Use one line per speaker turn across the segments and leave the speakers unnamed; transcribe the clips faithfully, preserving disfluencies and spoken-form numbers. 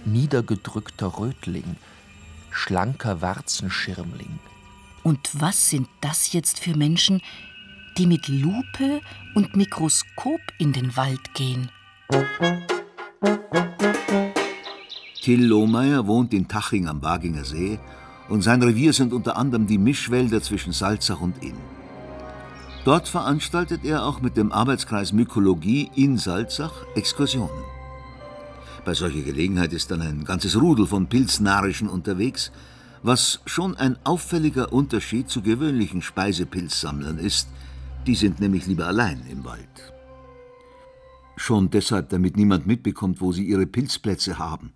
niedergedrückter Rötling, schlanker Warzenschirmling.
Und was sind das jetzt für Menschen, die mit Lupe und Mikroskop in den Wald gehen?
Till Lohmeier wohnt in Taching am Baginger See und sein Revier sind unter anderem die Mischwälder zwischen Salzach und Inn. Dort veranstaltet er auch mit dem Arbeitskreis Mykologie in Salzach Exkursionen. Bei solcher Gelegenheit ist dann ein ganzes Rudel von Pilznarrischen unterwegs, was schon ein auffälliger Unterschied zu gewöhnlichen Speisepilzsammlern ist. Die sind nämlich lieber allein im Wald. Schon deshalb, damit niemand mitbekommt, wo sie ihre Pilzplätze haben.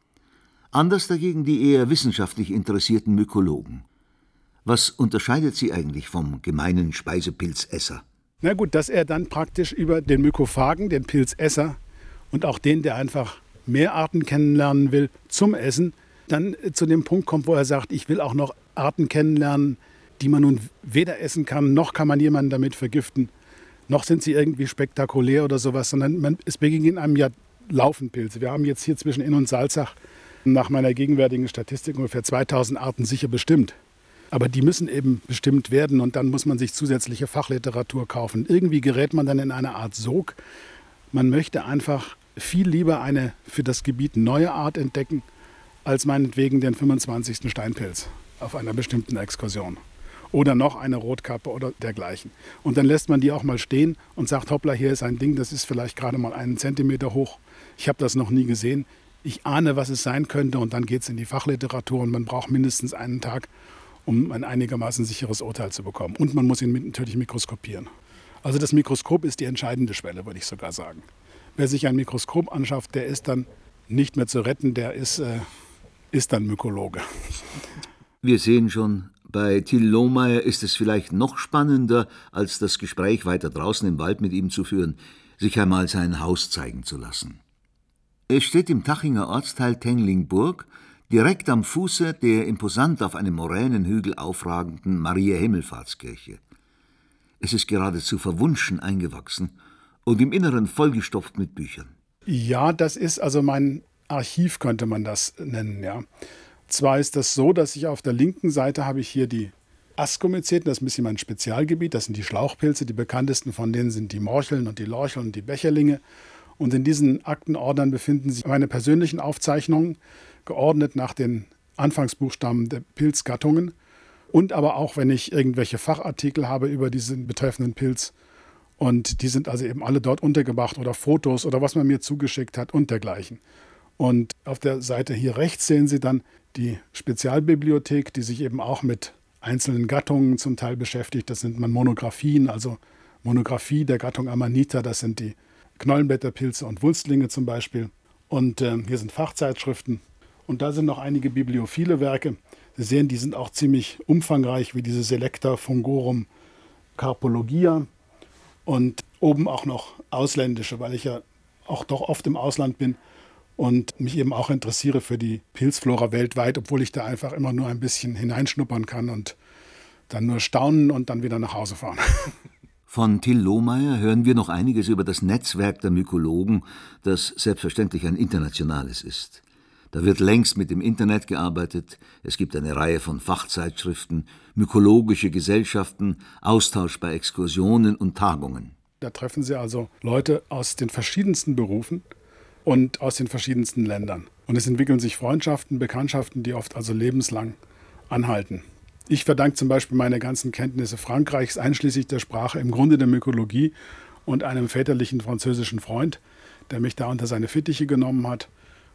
Anders dagegen die eher wissenschaftlich interessierten Mykologen. Was unterscheidet sie eigentlich vom gemeinen Speisepilzesser?
Na gut, dass er dann praktisch über den Mykophagen, den Pilzesser und auch den, der einfach mehr Arten kennenlernen will zum Essen, dann zu dem Punkt kommt, wo er sagt, ich will auch noch Arten kennenlernen, die man nun weder essen kann, noch kann man jemanden damit vergiften, noch sind sie irgendwie spektakulär oder sowas, sondern man, es begegnen einem ja laufend Pilze. Wir haben jetzt hier zwischen Inn und Salzach nach meiner gegenwärtigen Statistik ungefähr zweitausend Arten sicher bestimmt. Aber die müssen eben bestimmt werden und dann muss man sich zusätzliche Fachliteratur kaufen. Irgendwie gerät man dann in eine Art Sog. Man möchte einfach viel lieber eine für das Gebiet neue Art entdecken, als meinetwegen den fünfundzwanzigsten Steinpilz auf einer bestimmten Exkursion. Oder noch eine Rotkappe oder dergleichen. Und dann lässt man die auch mal stehen und sagt, hoppla, hier ist ein Ding, das ist vielleicht gerade mal einen Zentimeter hoch. Ich habe das noch nie gesehen. Ich ahne, was es sein könnte und dann geht es in die Fachliteratur und man braucht mindestens einen Tag, um ein einigermaßen sicheres Urteil zu bekommen. Und man muss ihn natürlich mikroskopieren. Also das Mikroskop ist die entscheidende Schwelle, würde ich sogar sagen. Wer sich ein Mikroskop anschafft, der ist dann nicht mehr zu retten, der ist, äh, ist dann Mykologe.
Wir sehen schon, bei Till Lohmeier ist es vielleicht noch spannender, als das Gespräch weiter draußen im Wald mit ihm zu führen, sich einmal sein Haus zeigen zu lassen. Es steht im Tachinger Ortsteil Tenglingburg, direkt am Fuße der imposant auf einem Moränenhügel aufragenden Maria-Himmelfahrtskirche. Es ist geradezu verwunschen eingewachsen und im Inneren vollgestopft mit Büchern.
Ja, das ist also mein Archiv, könnte man das nennen, ja. Zwar ist das so, dass ich auf der linken Seite habe ich hier die Askomyceten, das ist ein bisschen mein Spezialgebiet, das sind die Schlauchpilze, die bekanntesten von denen sind die Morcheln und die Lorcheln und die Becherlinge. Und in diesen Aktenordnern befinden sich meine persönlichen Aufzeichnungen, geordnet nach den Anfangsbuchstaben der Pilzgattungen. Und aber auch, wenn ich irgendwelche Fachartikel habe über diesen betreffenden Pilz. Und die sind also eben alle dort untergebracht oder Fotos oder was man mir zugeschickt hat und dergleichen. Und auf der Seite hier rechts sehen Sie dann die Spezialbibliothek, die sich eben auch mit einzelnen Gattungen zum Teil beschäftigt. Das sind Monographien, also Monographie der Gattung Amanita, das sind die Knollenblätterpilze und Wulstlinge zum Beispiel. Und äh, hier sind Fachzeitschriften. Und da sind noch einige bibliophile Werke. Sie sehen, die sind auch ziemlich umfangreich, wie diese Selecta Fungorum Carpologia. Und oben auch noch ausländische, weil ich ja auch doch oft im Ausland bin und mich eben auch interessiere für die Pilzflora weltweit, obwohl ich da einfach immer nur ein bisschen hineinschnuppern kann und dann nur staunen und dann wieder nach Hause fahren.
Von Till Lohmeier hören wir noch einiges über das Netzwerk der Mykologen, das selbstverständlich ein internationales ist. Da wird längst mit dem Internet gearbeitet, es gibt eine Reihe von Fachzeitschriften, mykologische Gesellschaften, Austausch bei Exkursionen und Tagungen.
Da treffen Sie also Leute aus den verschiedensten Berufen und aus den verschiedensten Ländern. Und es entwickeln sich Freundschaften, Bekanntschaften, die oft also lebenslang anhalten. Ich verdanke zum Beispiel meine ganzen Kenntnisse Frankreichs, einschließlich der Sprache, im Grunde der Mykologie und einem väterlichen französischen Freund, der mich da unter seine Fittiche genommen hat.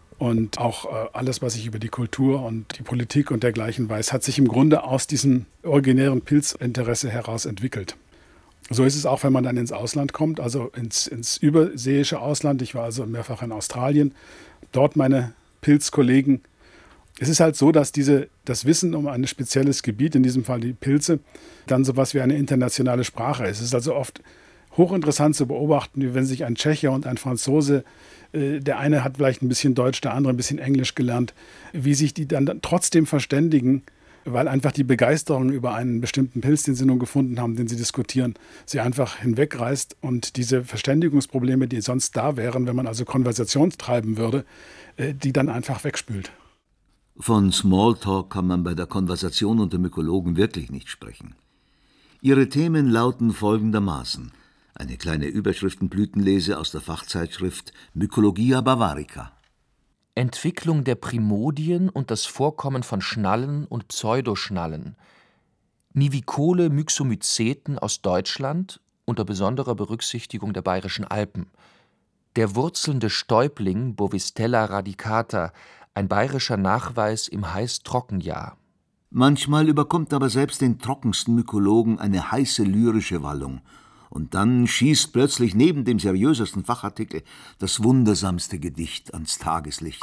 Und auch äh, alles, was ich über die Kultur und die Politik und dergleichen weiß, hat sich im Grunde aus diesem originären Pilzinteresse heraus entwickelt. So ist es auch, wenn man dann ins Ausland kommt, also ins, ins überseeische Ausland. Ich war also mehrfach in Australien, dort meine Pilzkollegen. Es ist halt so, dass diese, das Wissen um ein spezielles Gebiet, in diesem Fall die Pilze, dann sowas wie eine internationale Sprache ist. Es ist also oft hochinteressant zu beobachten, wie wenn sich ein Tscheche und ein Franzose, äh, der eine hat vielleicht ein bisschen Deutsch, der andere ein bisschen Englisch gelernt, wie sich die dann trotzdem verständigen weil einfach die Begeisterung über einen bestimmten Pilz, den sie nun gefunden haben, den sie diskutieren, sie einfach hinwegreißt und diese Verständigungsprobleme, die sonst da wären, wenn man also Konversation treiben würde, die dann einfach wegspült.
Von Smalltalk kann man bei der Konversation unter Mykologen wirklich nicht sprechen. Ihre Themen lauten folgendermaßen: eine kleine Überschriftenblütenlese aus der Fachzeitschrift Mycologia Bavarica.
Entwicklung der Primodien und das Vorkommen von Schnallen und Pseudoschnallen. Nivicole Myxomyceten aus Deutschland unter besonderer Berücksichtigung der Bayerischen Alpen. Der wurzelnde Stäubling Bovistella radicata, ein bayerischer Nachweis im Heiß-Trockenjahr.
Manchmal überkommt aber selbst den trockensten Mykologen eine heiße lyrische Wallung. Und dann schießt plötzlich neben dem seriösesten Fachartikel das wundersamste Gedicht ans Tageslicht.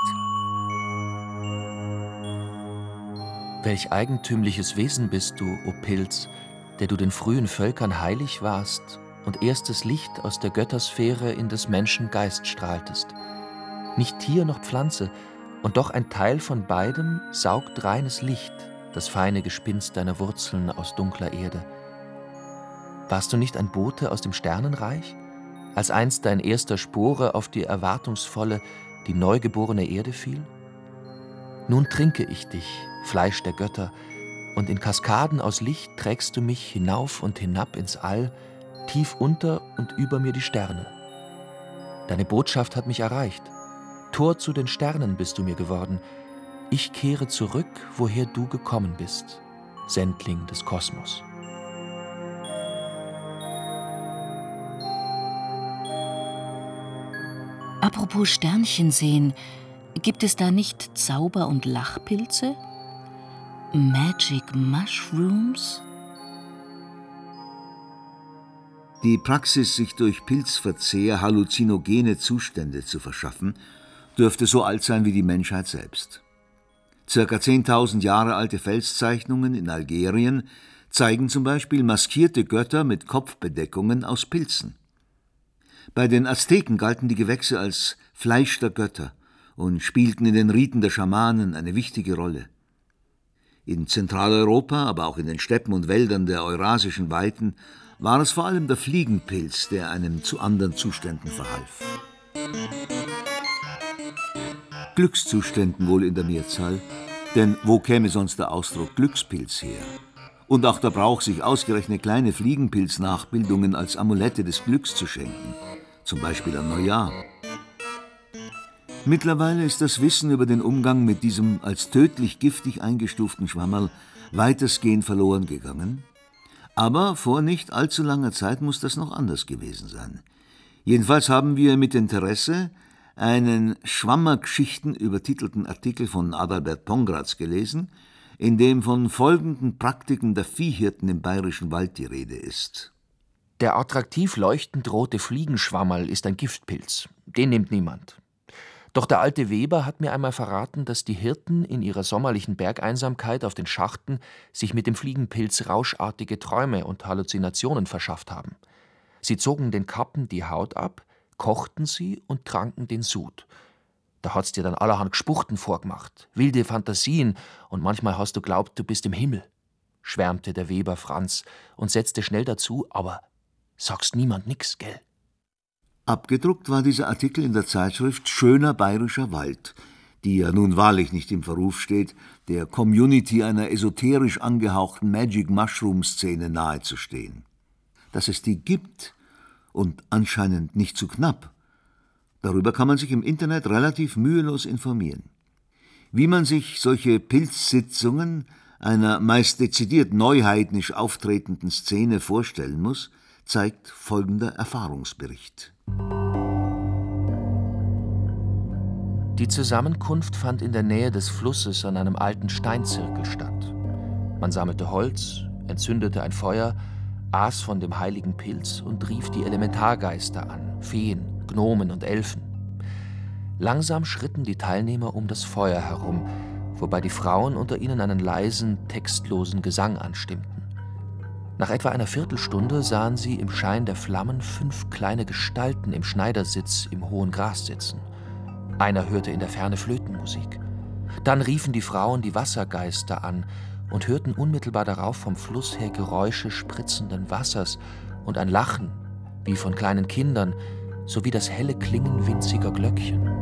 Welch eigentümliches Wesen bist du, o Pilz, der du den frühen Völkern heilig warst und erstes Licht aus der Göttersphäre in des Menschen Geist strahltest. Nicht Tier noch Pflanze, und doch ein Teil von beidem saugt reines Licht, das feine Gespinst deiner Wurzeln aus dunkler Erde. Warst du nicht ein Bote aus dem Sternenreich, als einst dein erster Spore auf die erwartungsvolle, die neugeborene Erde fiel? Nun trinke ich dich, Fleisch der Götter, und in Kaskaden aus Licht trägst du mich hinauf und hinab ins All, tief unter und über mir die Sterne. Deine Botschaft hat mich erreicht. Tor zu den Sternen bist du mir geworden. Ich kehre zurück, woher du gekommen bist, Sendling des Kosmos.
Apropos Sternchen sehen, gibt es da nicht Zauber- und Lachpilze? Magic Mushrooms?
Die Praxis, sich durch Pilzverzehr halluzinogene Zustände zu verschaffen, dürfte so alt sein wie die Menschheit selbst. Circa zehntausend Jahre alte Felszeichnungen in Algerien zeigen zum Beispiel maskierte Götter mit Kopfbedeckungen aus Pilzen. Bei den Azteken galten die Gewächse als Fleisch der Götter und spielten in den Riten der Schamanen eine wichtige Rolle. In Zentraleuropa, aber auch in den Steppen und Wäldern der eurasischen Weiten, war es vor allem der Fliegenpilz, der einem zu anderen Zuständen verhalf. Glückszuständen wohl in der Mehrzahl, denn wo käme sonst der Ausdruck Glückspilz her? Und auch der Brauch, sich ausgerechnet kleine Fliegenpilznachbildungen als Amulette des Glücks zu schenken, zum Beispiel an Neujahr. Mittlerweile ist das Wissen über den Umgang mit diesem als tödlich giftig eingestuften Schwammerl weitestgehend verloren gegangen. Aber vor nicht allzu langer Zeit muss das noch anders gewesen sein. Jedenfalls haben wir mit Interesse einen Schwammergeschichten übertitelten Artikel von Adalbert Pongratz gelesen, in dem von folgenden Praktiken der Viehhirten im bayerischen Wald die Rede ist.
Der attraktiv leuchtend rote Fliegenschwammerl ist ein Giftpilz. Den nimmt niemand. Doch der alte Weber hat mir einmal verraten, dass die Hirten in ihrer sommerlichen Bergeinsamkeit auf den Schachten sich mit dem Fliegenpilz rauschartige Träume und Halluzinationen verschafft haben. Sie zogen den Kappen die Haut ab, kochten sie und tranken den Sud. Da hat's dir dann allerhand Gespuchten vorgemacht, wilde Fantasien, und manchmal hast du glaubt, du bist im Himmel, schwärmte der Weber Franz und setzte schnell dazu, aber sagst niemand nix, gell?
Abgedruckt war dieser Artikel in der Zeitschrift Schöner bayerischer Wald, die ja nun wahrlich nicht im Verruf steht, der Community einer esoterisch angehauchten Magic-Mushroom-Szene nahezustehen. Dass es die gibt und anscheinend nicht zu knapp, darüber kann man sich im Internet relativ mühelos informieren. Wie man sich solche Pilzsitzungen einer meist dezidiert neuheidnisch auftretenden Szene vorstellen muss, zeigt folgender Erfahrungsbericht.
Die Zusammenkunft fand in der Nähe des Flusses an einem alten Steinzirkel statt. Man sammelte Holz, entzündete ein Feuer, aß von dem heiligen Pilz und rief die Elementargeister an, Feen, Gnomen und Elfen. Langsam schritten die Teilnehmer um das Feuer herum, wobei die Frauen unter ihnen einen leisen, textlosen Gesang anstimmten. Nach etwa einer Viertelstunde sahen sie im Schein der Flammen fünf kleine Gestalten im Schneidersitz im hohen Gras sitzen. Einer hörte in der Ferne Flötenmusik. Dann riefen die Frauen die Wassergeister an, und hörten unmittelbar darauf vom Fluss her Geräusche spritzenden Wassers und ein Lachen, wie von kleinen Kindern, sowie das helle Klingen winziger Glöckchen.